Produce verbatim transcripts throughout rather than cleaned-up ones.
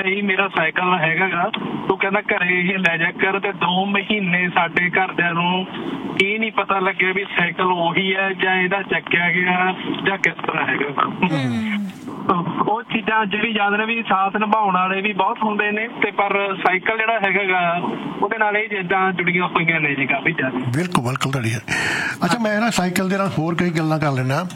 ਬਈ ਮੇਰਾ ਸਾਈਕਲ ਹੈਗਾ ਗਾ, ਤੂੰ ਕਹਿੰਦਾ ਘਰੇ ਹੀ ਲੈ ਜਾ ਕਰ। ਤੇ ਦੋ ਮਹੀਨੇ ਸਾਡੇ ਘਰਦਿਆਂ ਨੂੰ ਇਹ ਨਹੀਂ ਪਤਾ ਲੱਗਿਆ ਵੀ ਸਾਈਕਲ ਉਹੀ ਹੈ ਜਾਂ ਇਹਦਾ ਚੱਕਿਆ ਗਿਆ ਜਾਂ ਕਿਸ ਤਰ੍ਹਾਂ ਹੈਗਾ। ਉਹ ਚੀਜ਼ਾਂ ਅੱਜ ਵੀ ਯਾਦ ਨੇ ਵੀ ਸਾਥ ਨਿਭਾਉਣ ਵਾਲੇ ਵੀ ਬਹੁਤ ਹੁੰਦੇ ਨੇ, ਤੇ ਪਰ ਸਾਈਕਲ ਜਿਹੜਾ ਹੈਗਾ ਗਾ ਉਹਦੇ ਨਾਲ ਇਹ ਚੀਜ਼ਾਂ ਜੁੜੀਆਂ ਹੋਈਆਂ ਨੇ ਜੀ ਕਾਫੀ ਜ਼ਿਆਦਾ। ਬਿਲਕੁਲ ਬਿਲਕੁਲ ਤੁਹਾਡੀ। ਅੱਛਾ, ਮੈਂ ਨਾ ਸਾਈਕਲ ਦੇ ਨਾਲ ਹੋਰ ਕਈ ਗੱਲਾਂ ਕਰ ਲੈਣਾ।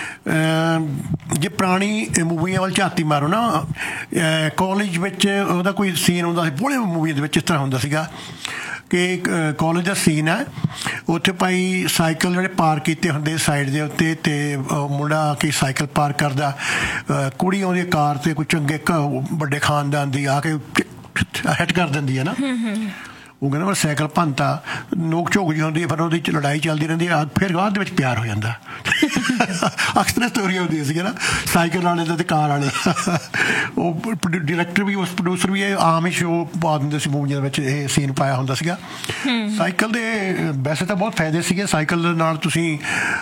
ਜੇ ਪੁਰਾਣੀ ਮੂਵੀਆਂ ਵੱਲ ਝਾਤੀ ਮਾਰੋ ਨਾ, ਕਾਲਜ ਵਿੱਚ ਉਹਦਾ ਕੋਈ ਸੀਨ ਹੁੰਦਾ ਸੀ, ਬੋਲੇ ਮੂਵੀ ਦੇ ਵਿੱਚ ਇਸ ਤਰ੍ਹਾਂ ਹੁੰਦਾ ਸੀਗਾ ਕਿ ਕਾਲਜ ਦਾ ਸੀਨ ਹੈ, ਉੱਥੇ ਭਾਈ ਸਾਈਕਲ ਜਿਹੜੇ ਪਾਰਕ ਕੀਤੇ ਹੁੰਦੇ ਸਾਈਡ ਦੇ ਉੱਤੇ, ਅਤੇ ਮੁੰਡਾ ਆ ਕੇ ਸਾਈਕਲ ਪਾਰਕ ਕਰਦਾ, ਕੁੜੀ ਆਉਂਦੀ ਕਾਰ 'ਤੇ, ਕੋਈ ਚੰਗੇ ਵੱਡੇ ਖਾਨਦਾਨ ਦੀ ਆ ਕੇ ਹਿੱਟ ਕਰ ਦਿੰਦੀ ਹੈ ਨਾ। ਉਹ ਕਹਿੰਦਾ ਮੈਂ ਸਾਈਕਲ ਭੰਨਤਾ, ਨੋਕ ਝੋਕ ਜਿਹੀ ਹੁੰਦੀ ਹੈ, ਫਿਰ ਉਹਦੇ 'ਚ ਲੜਾਈ ਚੱਲਦੀ ਰਹਿੰਦੀ ਹੈ, ਫਿਰ ਬਾਅਦ ਦੇ ਵਿੱਚ ਪਿਆਰ ਹੋ ਜਾਂਦਾ। ਅਕਸਰ ਸਟੋਰੀਆਂ ਹੁੰਦੀਆਂ ਸੀਗੀਆਂ ਨਾ ਸਾਈਕਲ ਵਾਲੇ ਦਾ ਅਤੇ ਕਾਰ ਵਾਲੇ ਦਾ। ਉਹ ਡਾਇਰੈਕਟਰ ਵੀ, ਉਸ ਪ੍ਰੋਡਿਊਸਰ ਵੀ ਇਹ ਆਮ ਹੀ ਸ਼ੋਅ ਪਾ ਦਿੰਦੇ ਸੀ ਮੂਵੀਆਂ ਦੇ ਵਿੱਚ, ਇਹ ਸੀਨ ਪਾਇਆ ਹੁੰਦਾ ਸੀਗਾ। ਸਾਈਕਲ ਦੇ ਵੈਸੇ ਤਾਂ ਬਹੁਤ ਫਾਇਦੇ ਸੀਗੇ। ਸਾਈਕਲ ਦੇ ਨਾਲ ਤੁਸੀਂ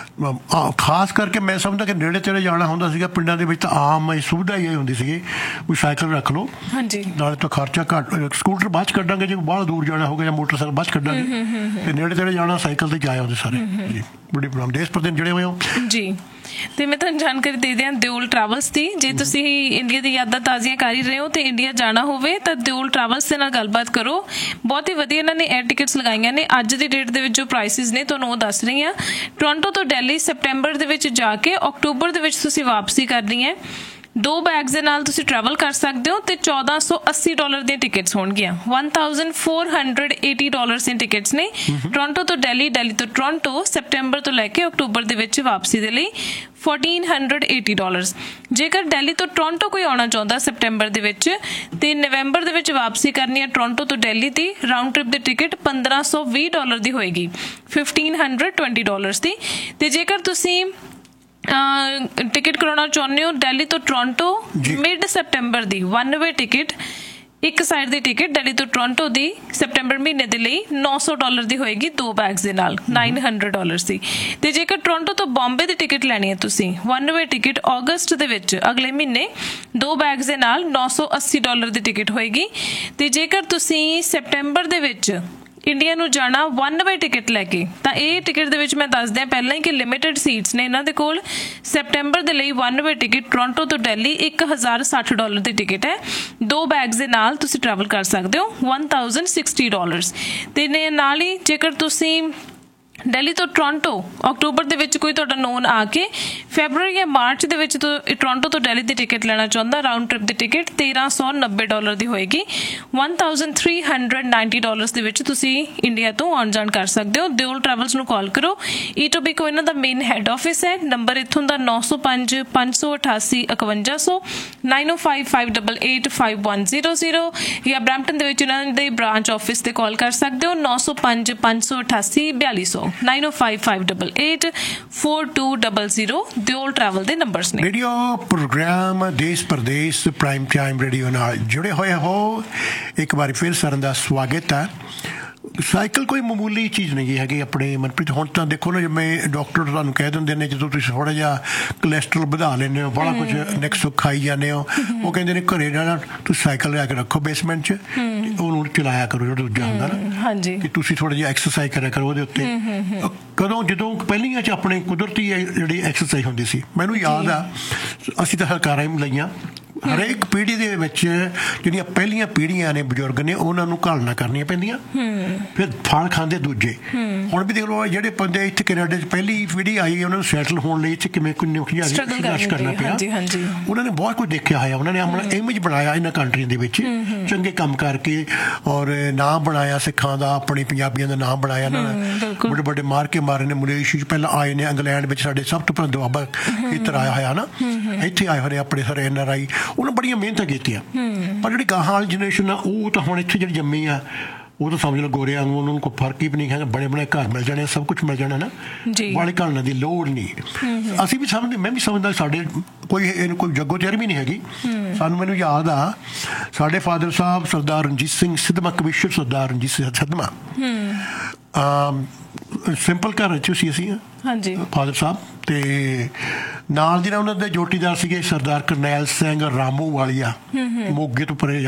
ਖਾਸ ਕਰਕੇ ਮੈਂ ਸਮਝਦਾ ਕਿ ਨੇੜੇ ਤੇੜੇ ਜਾਣਾ ਹੁੰਦਾ ਸੀਗਾ ਪਿੰਡਾਂ ਦੇ ਵਿੱਚ ਤਾਂ ਆਮ ਸੁਵਿਧਾ ਹੀ ਹੁੰਦੀ ਸੀਗੀ, ਕੋਈ ਸਾਈਕਲ ਰੱਖ ਲਓ, ਨਾਲੇ ਤਾਂ ਖਰਚਾ ਘੱਟ। ਸਕੂਟਰ ਬਾਅਦ 'ਚ ਕੱਢਾਂਗੇ ਜੇ ਬਾਹਲਾ ਦੂਰ ਜਾਣਾ ਹੋਗਾ, ਜਾਂ ਮੋਟਰਸਾਈਕਲ ਬਾਅਦ 'ਚ ਕੱਢਾਂਗੇ, ਤੇ ਨੇੜੇ ਤੇੜੇ ਜਾਣਾ ਸਾਈਕਲ 'ਤੇ ਜਾਏ ਹੁੰਦੇ ਸਾਰੇ ਜੀ। ਬੜੀ ਪ੍ਰੋਬਲਮ ਦੇਸ਼ ਪ੍ਰਦੇਸ਼ ਜਿਹੜੇ ਹੋਏ ਹੋ ਜੀ। ਤੇ ਮੈਂ ਤੁਹਾਨੂੰ ਜਾਣਕਾਰੀ ਦੇ ਦਿਆਂ ਦਿਓਲ ਟਰੈਵਲਸ ਦੀ। ਜੇ ਤੁਸੀਂ ਇੰਡੀਆ ਦੀ ਯਾਦਾਂ ਤਾਜ਼ੀਆਂ ਕਰ ਹੀ ਰਹੇ ਹੋ ਤੇ ਇੰਡੀਆ ਜਾਣਾ ਹੋਵੇ ਤਾਂ ਦਿਓਲ ਟਰੈਵਲਸ ਦੇ ਨਾਲ ਗੱਲਬਾਤ ਕਰੋ। ਬਹੁਤ ਹੀ ਵਧੀਆ ਇਹਨਾਂ ਨੇ 에ਅਰ ਟਿਕਟਸ ਲਗਾਈਆਂ ਨੇ। ਅੱਜ ਦੀ ਡੇਟ ਦੇ ਵਿੱਚ ਜੋ ਪ੍ਰਾਈਸਿਸ ਨੇ ਤੁਹਾਨੂੰ ਉਹ ਦੱਸ ਰਹੀ ਹਾਂ। ਟੋਰਾਂਟੋ ਤੋਂ ਦਿੱਲੀ ਸੈਪਟੈਂਬਰ ਦੇ ਵਿੱਚ ਜਾ ਕੇ ਅਕਤੂਬਰ ਦੇ ਵਿੱਚ ਤੁਸੀਂ ਵਾਪਸੀ ਕਰਨੀ ਹੈ। ਦੋ ਬੈਗਸ ਦੇ ਨਾਲ ਤੁਸੀਂ ਟਰੈਵਲ ਕਰ ਸਕਦੇ ਹੋ ਤੇ ਚੌਦਾਂ ਸੌ ਅੱਸੀ ਡਾਲਰ ਦੀਆਂ ਟਿਕਟਸ ਹੋਣਗੀਆਂ। One thousand four hundred eighty dollars ਦੀਆਂ ਟਿਕਟਸ ਨੇ। ਟੋਰਾਂਟੋ ਤੋਂ ਦਿੱਲੀ, ਦਿੱਲੀ ਤੋਂ ਟੋਰਾਂਟੋ ਸੈਪਟੈਂਬਰ ਤੋਂ ਲੈ ਕੇ ਅਕਤੂਬਰ ਦੇ ਵਿੱਚ ਵਾਪਸੀ ਦੇ ਲਈ ਫੋਰਟੀਨ ਹੰਡਰਡ ਏਟੀ ਡਾਲਰਸ। ਜੇਕਰ ਦਿੱਲੀ ਤੋਂ ਟੋਰਾਂਟੋ ਕੋਈ ਆਉਣਾ ਚਾਹੁੰਦਾ ਸੈਪਟੈਂਬਰ ਦੇ ਵਿੱਚ ਤੇ ਨਵੰਬਰ ਦੇ ਵਿੱਚ ਵਾਪਸੀ ਕਰਨੀ ਹੈ ਟੋਰਾਂਟੋ ਤੋਂ ਦਿੱਲੀ ਦੀ, ਰਾਊਂਡ ਟ੍ਰਿਪ ਦੀ ਟਿਕਟ ਪੰਦਰਾਂ ਸੌ ਵੀਹ ਡਾਲਰ ਦੀ ਹੋਏਗੀ, ਫਿਫਟੀਨ ਹੰਡਰਡ ਟਵੈਂਟੀ ਡਾਲਰਸ ਦੀ। ਤੇ ਜੇਕਰ ਤੁਸੀਂ ਟਿਕਟ ਕਰਾਉਣਾ ਚਾਹੁੰਦੇ ਹੋ ਦਿੱਲੀ ਤੋਂ ਟੋਰਾਂਟੋ ਮਿਡ ਸੈਪਟੈਂਬਰ ਦੀ ਵਨ ਵੇ ਟਿਕਟ, ਇੱਕ ਸਾਈਡ ਦੀ ਟਿਕਟ ਦਿੱਲੀ ਤੋਂ ਟੋਰਾਂਟੋ ਦੀ ਸੈਪਟੈਂਬਰ ਮਹੀਨੇ ਦੇ ਲਈ ਨੌ ਸੌ ਡਾਲਰ ਦੀ ਹੋਏਗੀ, ਦੋ ਬੈਗਸ ਦੇ ਨਾਲ ਨਾਈਨ ਹੰਡਰਡ ਡਾਲਰਸ ਦੀ। ਤੇ ਜੇਕਰ ਟੋਰਾਂਟੋ ਤੋਂ ਬੰਬੇ ਦੀ ਟਿਕਟ ਲੈਣੀ ਹੈ ਤੁਸੀਂ, ਵਨ ਵੇ ਟਿਕਟ ਅਗਸਤ ਦੇ ਵਿੱਚ ਅਗਲੇ ਮਹੀਨੇ, ਦੋ ਬੈਗਸ ਦੇ ਨਾਲ ਨੌ ਸੌ ਅੱਸੀ ਡਾਲਰ ਦੀ ਟਿਕਟ ਹੋਏਗੀ। ਤੇ ਜੇਕਰ ਤੁਸੀਂ ਸੈਪਟੈਂਬਰ ਦੇ ਵਿੱਚ ਇੰਡੀਆ ਨੂੰ ਜਾਣਾ ਵਨ ਵੇ ਟਿਕਟ ਲੈ ਕੇ, ਤਾਂ ਇਹ ਟਿਕਟ ਦੇ ਵਿੱਚ ਮੈਂ ਦੱਸ ਦਿਆਂ ਪਹਿਲਾਂ ਹੀ ਕਿ ਲਿਮਿਟਡ ਸੀਟਸ ਨੇ ਇਹਨਾਂ ਦੇ ਕੋਲ। ਸੈਪਟੈਂਬਰ ਦੇ ਲਈ ਵਨ ਵੇ ਟਿਕਟ ਟੋਰਾਂਟੋ ਤੋਂ ਦਿੱਲੀ ਇੱਕ ਹਜ਼ਾਰ ਸੱਠ ਡਾਲਰ ਦੀ ਟਿਕਟ ਹੈ। ਦੋ ਬੈਗਸ ਦੇ ਨਾਲ ਤੁਸੀਂ ਟਰੈਵਲ ਕਰ ਸਕਦੇ ਹੋ, ਵਨ ਥਾਊਜ਼ੈਂਡ ਸਿਕਸਟੀ ਡਾਲਰਸ। ਤੇ ਨਾਲ ਹੀ ਜੇਕਰ ਤੁਸੀਂ ਦਿੱਲੀ ਤੋਂ ਟੋਰਾਂਟੋ ਅਕਤੂਬਰ ਦੇ ਵਿੱਚ ਕੋਈ ਤੁਹਾਡਾ ਨੋਨ ਆ ਕੇ ਫੈਬਰਵਰੀ ਜਾਂ ਮਾਰਚ ਦੇ ਵਿੱਚ ਟੋਰਾਂਟੋ ਤੋਂ ਦਿੱਲੀ ਦੀ ਟਿਕਟ ਲੈਣਾ ਚਾਹੁੰਦਾ, ਰਾਊਂਡ ਟ੍ਰਿਪ ਦੀ ਟਿਕਟ ਤੇਰਾਂ ਸੌ ਨੱਬੇ ਡਾਲਰ ਦੀ ਹੋਏਗੀ, one thousand three hundred ninety dollars ਦੇ ਵਿੱਚ ਤੁਸੀਂ ਇੰਡੀਆ ਤੋਂ ਆਉਣ ਜਾਣ ਕਰ ਸਕਦੇ ਹੋ। ਦਿਓਲ ਟਰੈਵਲਸ ਨੂੰ ਕਾਲ ਕਰੋ। ਈਟੋਬੀਕੋ ਇਹਨਾਂ ਦਾ ਮੇਨ ਹੈੱਡ ਆਫਿਸ ਹੈ। ਨੰਬਰ ਇੱਥੋਂ ਦਾ ਨੌ ਸੌ ਪੰਜ ਪੰਜ ਸੌ ਅਠਾਸੀ ਇਕਵੰਜਾ ਸੌ, ਨਾਈਨ ਓ five five double eight five one zero zero, ਜਾਂ ਬਰੈਂਪਟਨ ਦੇ ਵਿੱਚ ਇਹਨਾਂ ਦੇ ਬ੍ਰਾਂਚ ਆਫਿਸ ਤੇ ਕਾਲ ਕਰ ਸਕਦੇ ਹੋ, ਨੌ ਸੌ ਪੰਜ ਪੰਜ ਸੌ ਅਠਾਸੀ ਬਿਆਲੀ ਸੌ, ਨਾਈਨ ਓ five five double eight four two double zero. Deol travel ਦੇ ਨੰਬਰਸ ਨੇ। ਰੇਡੀਓ ਪ੍ਰੋਗਰਾਮ ਦੇਸ਼ ਪ੍ਰਦੇਸ਼ ਪ੍ਰਾਈਮ ਟਾਈਮ ਰੇਡੀਓ ਨਾਲ ਜੁੜੇ ਹੋਏ ਹੋ, ਇੱਕ ਵਾਰੀ ਫਿਰ ਸਾਰਿਆਂ ਦਾ ਸਵਾਗਤ ਹੈ। ਸਾਈਕਲ ਕੋਈ ਮਾਮੂਲੀ ਚੀਜ਼ ਨਹੀਂ ਹੈਗੀ ਆਪਣੇ ਮਨਪ੍ਰੀਤ। ਹੁਣ ਤਾਂ ਦੇਖੋ ਨਾ, ਜਿਵੇਂ ਡਾਕਟਰ ਤੁਹਾਨੂੰ ਕਹਿ ਦਿੰਦੇ ਨੇ ਜਦੋਂ ਤੁਸੀਂ ਥੋੜ੍ਹਾ ਜਿਹਾ ਕੋਲੈਸਟਰੋਲ ਵਧਾ ਲੈਂਦੇ ਹੋ, ਬੜਾ ਕੁਝ ਨੈਕਸਟ ਖਾਈ ਜਾਂਦੇ ਹੋ, ਉਹ ਕਹਿੰਦੇ ਨੇ ਘਰੇ ਜਾਣਾ ਤੁਸੀਂ ਸਾਈਕਲ ਲਿਆ ਕੇ ਰੱਖੋ ਬੇਸਮੈਂਟ 'ਚ, ਉਹਨੂੰ ਚਲਾਇਆ ਕਰੋ, ਜਿਹੜਾ ਦੂਜਾ ਹੁੰਦਾ ਨਾ ਕਿ ਤੁਸੀਂ ਥੋੜ੍ਹਾ ਜਿਹਾ ਐਕਸਰਸਾਈਜ਼ ਕਰਿਆ ਕਰੋ ਉਹਦੇ ਉੱਤੇ। ਕਦੋਂ ਜਦੋਂ ਪਹਿਲੀਆਂ 'ਚ ਆਪਣੇ ਕੁਦਰਤੀ ਜਿਹੜੀ ਐਕਸਰਸਾਈਜ਼ ਹੁੰਦੀ ਸੀ, ਮੈਨੂੰ ਯਾਦ ਆ ਅਸੀਂ ਤਾਂ ਸਰਕਾਰਾਂ ਹੀ ਲਈਆਂ। ਹਰੇਕ ਪੀੜ੍ਹੀ ਦੇ ਵਿੱਚ ਜਿਹੜੀਆਂ ਪਹਿਲੀਆਂ ਪੀੜ੍ਹੀਆਂ ਨੇ ਬਜ਼ੁਰਗ ਨੇ ਉਹਨਾਂ ਨੂੰ ਘਾਲਣਾ ਕਰਨੀਆਂ ਪੈਂਦੀਆਂ, ਫਿਰ ਫਲ ਖਾਂਦੇ ਦੂਜੇ। ਹੁਣ ਵੀ ਦੇਖ ਲਓ ਜਿਹੜੇ ਬੰਦੇ ਇੱਥੇ ਕੈਨੇਡਾ 'ਚ ਪਹਿਲੀ ਪੀੜ੍ਹੀ ਆਈ, ਉਹਨਾਂ ਨੂੰ ਸੈਟਲ ਹੋਣ ਲਈ ਇੱਥੇ ਕਿਵੇਂ ਕਿੰਨੀ ਸੰਘਰਸ਼ ਕਰਨਾ ਪਿਆ। ਉਹਨਾਂ ਨੇ ਬਹੁਤ ਕੁਝ ਦੇਖਿਆ ਹੋਇਆ, ਉਹਨਾਂ ਨੇ ਆਪਣਾ ਇਮੇਜ ਬਣਾਇਆ ਇਹਨਾਂ ਕੰਟਰੀਆਂ ਦੇ ਵਿੱਚ, ਚੰਗੇ ਕੰਮ ਕਰਕੇ, ਔਰ ਨਾਂ ਬਣਾਇਆ ਸਿੱਖਾਂ ਦਾ, ਆਪਣੀ ਪੰਜਾਬੀਆਂ ਦਾ ਨਾਂ ਬਣਾਇਆ ਇਹਨਾਂ ਨੇ। ਬੜੇ ਬੜੇ ਮਾਰ ਕੇ ਮਾਰੇ ਨੇ, ਮਲੇਸ਼ੀਆ 'ਚ ਪਹਿਲਾਂ ਆਏ ਨੇ, ਇੰਗਲੈਂਡ ਵਿੱਚ ਸਾਡੇ ਸਭ ਤੋਂ ਪਹਿਲਾਂ ਦੁਆਬਾ ਖੇਤਰ ਆਇਆ ਹੋਇਆ ਨਾ, ਇੱਥੇ ਆਏ ਹੋਏ ਆਪਣੇ ਸਾਰੇ ਐਨ ਆਰ ਆਈ, ਉਹਨਾਂ ਬੜੀਆਂ ਮਿਹਨਤਾਂ ਕੀਤੀਆਂ। ਪਰ ਜਿਹੜੀ ਗਾਹਾਂ ਵਾਲੀ ਜਨਰੇਸ਼ਨ ਆ ਉਹ ਤਾਂ ਹੁਣ ਇੱਥੇ ਜਿਹੜੀ ਜੰਮੀ ਆ, ਉਹ ਤਾਂ ਸਮਝ ਲਓ ਗੋਰਿਆਂ ਨੂੰ ਉਹਨਾਂ ਨੂੰ ਕੋਈ ਫਰਕ ਹੀ ਨਹੀਂ ਹੈਗਾ, ਬੜੇ ਬੜੇ ਘਰ ਮਿਲ ਜਾਣੇ, ਸਭ ਕੁਛ ਮਿਲ ਜਾਣਾ ਨਾ, ਵਾਲੇ ਘਾਲਣ ਦੀ ਲੋੜ ਨਹੀਂ। ਅਸੀਂ ਵੀ ਸਮਝਦੇ, ਮੈਂ ਵੀ ਸਮਝਦਾ ਸਾਡੇ ਕੋਈ ਇਹਨੂੰ ਕੋਈ ਜੱਗੋ ਤਿਆਰੀ ਵੀ ਨਹੀਂ ਹੈਗੀ ਸਾਨੂੰ। ਮੈਨੂੰ ਯਾਦ ਆ ਸਾਡੇ ਫਾਦਰ ਸਾਹਿਬ ਸਰਦਾਰ ਰਣਜੀਤ ਸਿੰਘ ਸਿੱਧਵਾਂ, ਕਮਿਸ਼ਨਰ ਸਰਦਾਰ ਰਣਜੀਤ ਸਿੰਘ ਸਿੱਧਵਾਂ, ਸਿੰਪਲ ਘਰ ਵਿੱਚ ਸੀ ਅਸੀਂ ਫਾਦਰ ਸਾਹਿਬ, ਤੇ ਨਾਲ ਦੀ ਨਾਲ ਉਹਨਾਂ ਦੇ ਜੋਟੀਦਾਰ ਸੀਗੇ ਸਰਦਾਰ ਕਰਨੈਲ ਸਿੰਘ ਰਾਮੂ ਵਾਲੀਆ, ਮੋਗੇ ਤੋਂ ਪਰੇ